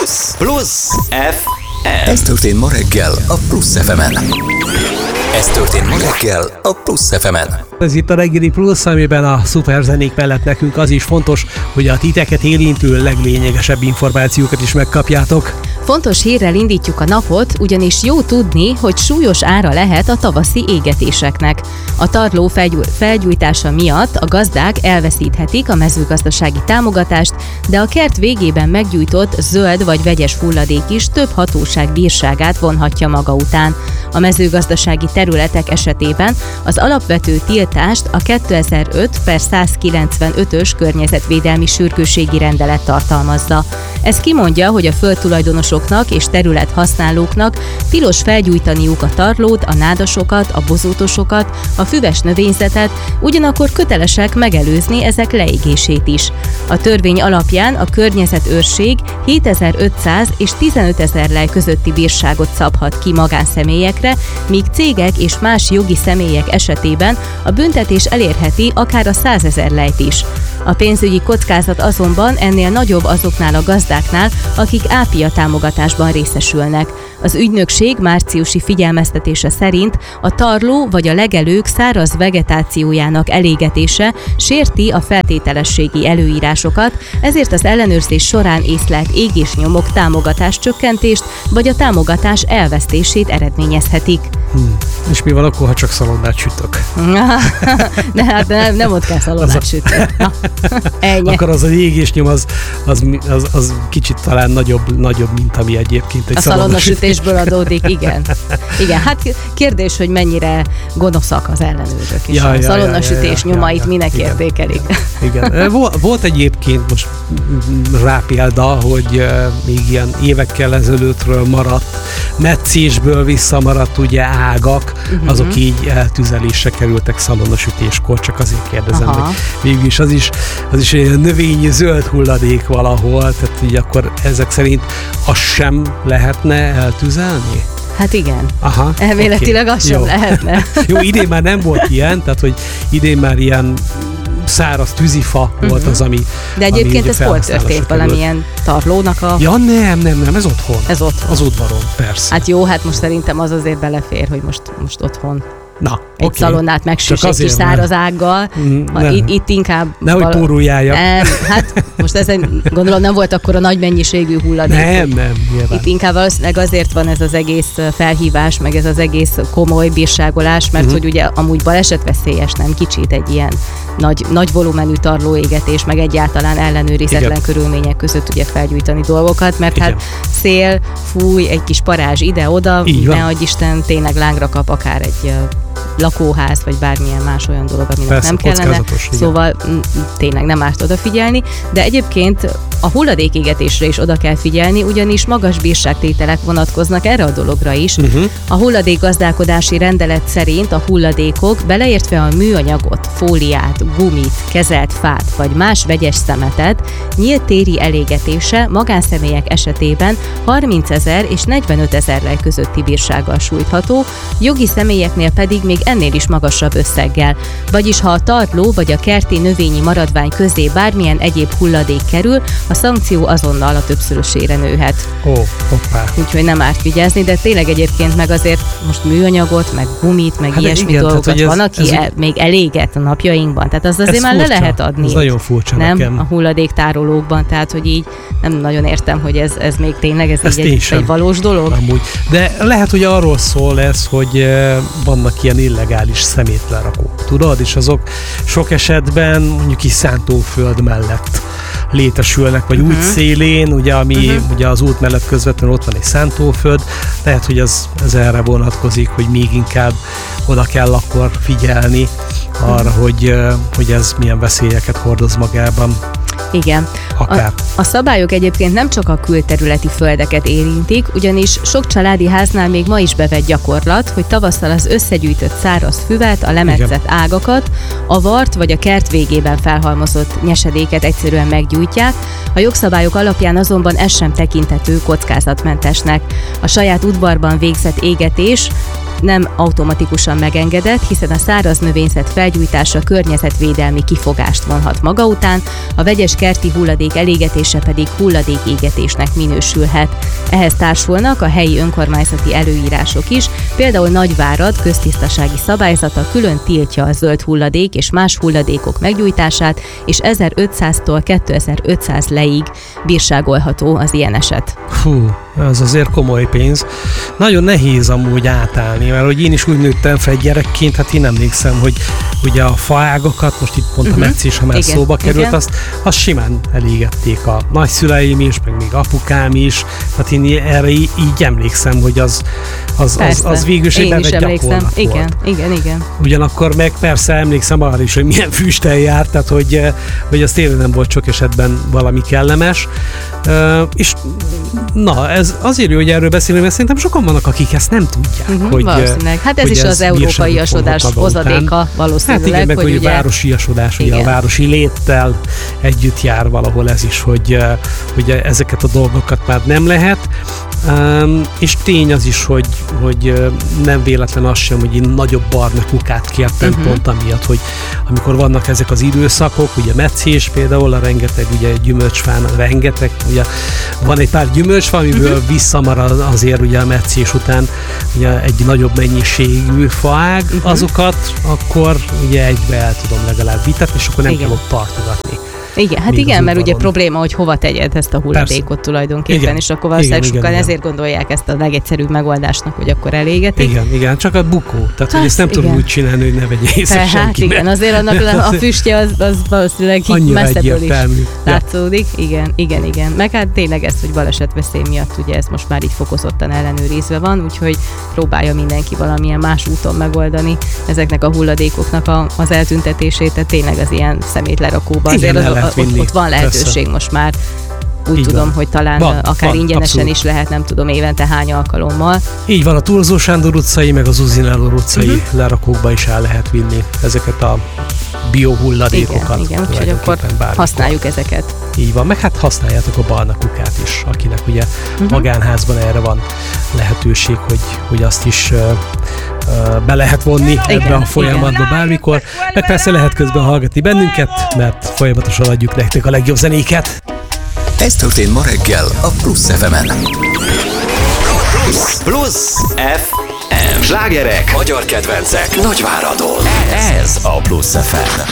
Plusz FM. Ez történt ma reggel a Plusz FM-en. Ez történt ma reggel a Plusz FM-en. Ez itt a reggeli Plusz, amiben a szuperzenék mellett nekünk az is fontos, hogy a titeket érintő leglényegesebb információkat is megkapjátok. Fontos hírrel indítjuk a napot, ugyanis jó tudni, hogy súlyos ára lehet a tavaszi égetéseknek. A tarló felgyújtása miatt a gazdák elveszíthetik a mezőgazdasági támogatást, de a kert végében meggyújtott zöld vagy vegyes hulladék is több hatóság bírságát vonhatja maga után. A mezőgazdasági területek esetében az alapvető tiltást a 2005/195-ös környezetvédelmi sürgősségi rendelet tartalmazza. Ez kimondja, hogy a földtulajdonosoknak és területhasználóknak tilos felgyújtaniuk a tarlót, a nádasokat, a bozótosokat, a füves növényzetet, ugyanakkor kötelesek megelőzni ezek leégését is. A törvény alapján a környezetőrség 7500 és 15 000 lej közötti bírságot szabhat ki magánszemélyekre, míg cégek és más jogi személyek esetében a büntetés elérheti akár a 100 000 lejt is. A pénzügyi kockázat azonban ennél nagyobb azoknál a gazdáknál, akik ápia támogatásban részesülnek. Az ügynökség márciusi figyelmeztetése szerint a tarló vagy a legelők száraz vegetációjának elégetése sérti a feltételességi előírásokat, ezért az ellenőrzés során észlelt égésnyomok támogatáscsökkentést vagy a támogatás elvesztését eredményezhetik. És mi van akkor, ha csak szalonnát sütök? Nem ott kell szalonnát sütni. Ennyi. Akkor az égésnyom az kicsit talán nagyobb, mint ami egyébként egy szalonnasütésből adódik, igen. Igen, hát kérdés, hogy mennyire gonoszak az ellenőrök is. A szalonnasütés nyomait minek értékelik. Igen. Volt egyébként most rá példa, hogy még ilyen évekkel ezelőttről maradt, metszésből visszamaradt ugye ágak, azok így eltüzelésre kerültek szalonnasütéskor, csak azért kérdezem, hogy végülis az is egy növényi zöld hulladék valahol, tehát így akkor ezek szerint azt sem lehetne eltüzelni? Hát igen. Elméletileg az sem lehetne. Jó, idén már nem volt ilyen, tehát hogy idén már ilyen száraz tűzifa volt az, ami... De egyébként ez hol történt valamilyen tarlónak a... Ja, nem, ez otthon. Ez otthon. Az udvaron, persze. Hát jó, hát most szerintem az azért belefér, hogy most otthon. Na, egy szalonnát megsüss egy kis száraz ággal. Itt inkább... Nehogy póruljája. Nem, hát most ezen gondolom nem volt akkor a nagy mennyiségű hulladék. Nem, nyilván. Itt inkább valószínűleg azért van ez az egész felhívás, meg ez az egész komoly bírságolás, mert hogy ugye amúgy balesetveszélyes, nem kicsit egy ilyen nagy volumenű tarlóégetés, meg egyáltalán ellenőrizetlen körülmények között ugye felgyújtani dolgokat, mert hát szél, fúj, egy kis parázs ide-oda, ne adj Isten, tényleg lángra kap akár egy lakóház, vagy bármilyen más olyan dolog, aminek persze, nem kellene. Szóval tényleg nem árt odafigyelni, de egyébként a hulladékégetésre is oda kell figyelni, ugyanis magas bírságtételek vonatkoznak erre a dologra is. A hulladékgazdálkodási rendelet szerint a hulladékok, beleértve a műanyagot, fóliát, gumit, kezelt fát vagy más vegyes szemetet, nyílt téri elégetése magánszemélyek esetében 30 000 és 45 000 lej közötti bírsággal sújtható, jogi személyeknél pedig még ennél is magasabb összeggel. Vagyis ha a tarló vagy a kerti növényi maradvány közé bármilyen egyéb hulladék kerül, a szankció azonnal a többszörösére nőhet. Hoppá. Úgyhogy nem árt vigyázni, de tényleg egyébként meg azért most műanyagot, meg gumit, meg ilyesmi igen, dolgokat van, aki még eléget a napjainkban. Tehát az azért már le lehet adni. Ez nagyon furcsa nem nekem. A hulladéktárolókban, tehát hogy így nem nagyon értem, hogy ez még tényleg egy valós dolog. Amúgy. De lehet, hogy arról szól ez, hogy vannak ilyen illegális szemétlerakók, tudod? És azok sok esetben mondjuk is szántóföld mellett létesülnek, vagy út szélén, ugye, ami ugye az út mellett közvetlenül ott van egy szántóföld, lehet, hogy ez erre vonatkozik, hogy még inkább oda kell akkor figyelni arra, hogy ez milyen veszélyeket hordoz magában. Igen. A szabályok egyébként nem csak a külterületi földeket érintik, ugyanis sok családi háznál még ma is bevett gyakorlat, hogy tavasszal az összegyűjtött száraz füvet, a lemetszett ágakat, a vart vagy a kert végében felhalmozott nyesedéket egyszerűen meggyújtják, a jogszabályok alapján azonban ez sem tekinthető kockázatmentesnek. A saját udvarban végzett égetés nem automatikusan túlságosan megengedett, hiszen a száraz növényzet felgyújtása környezetvédelmi kifogást vonhat maga után, a vegyes kerti hulladék elégetése pedig hulladékégetésnek minősülhet. Ehhez társulnak a helyi önkormányzati előírások is, például Nagyvárad köztisztasági szabályzata külön tiltja a zöld hulladék és más hulladékok meggyújtását, és 1500-tól 2500 leig bírságolható az ilyen eset. Hú, az azért komoly pénz. Nagyon nehéz amúgy átállni, mert hogy én is úgy nőttem fel gyerekként, hát én emlékszem, hogy ugye a faágakat, most itt pont a metszés, ha már szóba került, azt simán elégették a nagyszüleim is, meg még apukám is, hát én erre így emlékszem, hogy az végül is egy bevett gyakorlat volt. Igen. Ugyanakkor meg persze emlékszem arra is, hogy milyen füsttel járt, tehát hogy az tényleg nem volt sok esetben valami kellemes. És na, ez azért jó, hogy erről beszélünk, mert szerintem sokan vannak, akik ezt nem tudják. Hogy, valószínűleg. Hát ez is az európaiasodás hozadéka valószínűleg. Hát igen, meg hogy ugye városiasodás, ugye a városi léttel együtt jár valahol ez is, hogy ezeket a dolgokat már nem lehet. És tény az is, hogy nem véletlen az sem, hogy én nagyobb barna kukát kértem pont amiatt, hogy amikor vannak ezek az időszakok, ugye metszés például, a rengeteg ugye gyümölcsfán, rengeteg, ugye van egy pár gyümölcsfa, amiből visszamarad azért ugye a metszés után ugye egy nagyobb mennyiségű faág, azokat akkor ugye egybe el tudom legalább vitetni, és akkor nem kell ott tartogatni. Igen, hát igen, mert ugye probléma, hogy hova tegyed ezt a hulladékot persze. Tulajdonképpen, igen. És akkor valószínűleg sokan ezért gondolják ezt a legegyszerűbb megoldásnak, hogy akkor elégetik. Igen, csak a bukó, tehát hogy ezt nem tudom úgy csinálni, hogy ne vegye észre senki. Hát igen, azért annak a füstje az valószínűleg messzebből is látszódik. Igen. Meg hát tényleg ez, hogy balesetveszély miatt ugye ez most már így fokozottan ellenőrizve van, úgyhogy próbálja mindenki valamilyen más úton megoldani ezeknek a hulladékoknak az eltüntetését, tehát tényleg az ilyen szemétlerakóban azért ott van lehetőség persze. Most már. Úgy így tudom, van. Hogy talán akár ingyenesen abszolút. Is lehet, nem tudom évente hány alkalommal. Így van, a Turzó Sándor utcai, meg az Uzináló utcai lerakókba is el lehet vinni ezeket a biohulladékokat. Igen, úgyhogy akkor használjuk ezeket. Így van, meg hát használjátok a barna kukát is, akinek ugye magánházban erre van lehetőség, hogy azt is be lehet vonni ebbe a folyamatba bármikor. Meg persze lehet közben hallgatni bennünket, mert folyamatosan adjuk nektek a legjobb zenéket. Ez történt ma reggel a Plusz FM-en. Plusz FM. Slágerek, magyar kedvencek, Nagyváradon. Ez a Plusz FM.